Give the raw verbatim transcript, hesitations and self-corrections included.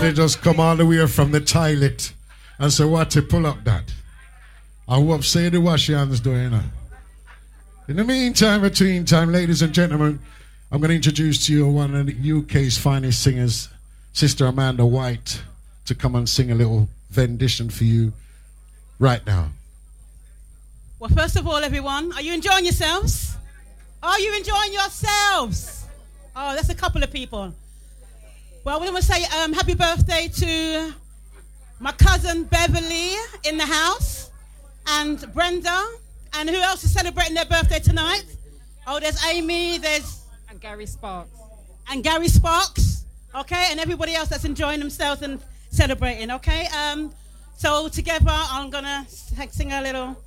Somebody just come all the way from the toilet and say, what to pull up that? I hope say the wash your hands doing it. In the meantime, between time, ladies and gentlemen, I'm going to introduce to you one of the U K's finest singers, Sister Amanda White, to come and sing a little rendition for you right now. Well, first of all, everyone, are you enjoying yourselves? Are you enjoying yourselves? Oh, that's a couple of people. Well, we want to say um, happy birthday to my cousin Beverly in the house, and Brenda, and who else is celebrating their birthday tonight? Oh, there's Amy, there's... And Gary Sparks. And Gary Sparks, okay? And everybody else that's enjoying themselves and celebrating, okay? Um, so together, I'm going to sing a little